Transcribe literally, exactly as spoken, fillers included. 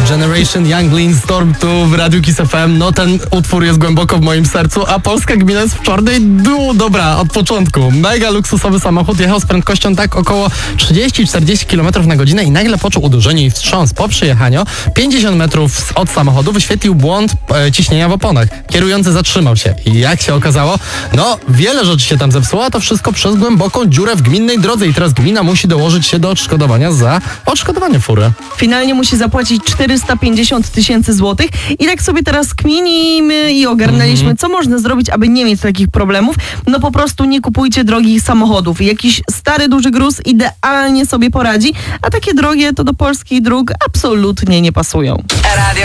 Generation Young Lean Storm tu w Radiu Kiss F M. No ten utwór jest głęboko w moim sercu, a polska gmina jest w czarnej dół. Dobra, od początku. Mega luksusowy samochód jechał z prędkością tak około trzydzieści do czterdziestu kilometrów na godzinę i nagle poczuł uderzenie i wstrząs. Po przyjechaniu pięćdziesiąt metrów od samochodu wyświetlił błąd e, ciśnienia w oponach. Kierujący zatrzymał się i jak się okazało, no wiele rzeczy się tam zepsuło, a to wszystko przez głęboką dziurę w gminnej drodze i teraz gmina musi dołożyć się do odszkodowania za odszkodowanie fury. Finalnie musi zapłacić czterysta pięćdziesiąt tysięcy złotych i tak sobie teraz kminimy i ogarnęliśmy, mm-hmm. co można zrobić, aby nie mieć takich problemów. No po prostu nie kupujcie drogich samochodów. Jakiś stary, duży gruz idealnie sobie poradzi, a takie drogie to do polskich dróg absolutnie nie pasują. Radio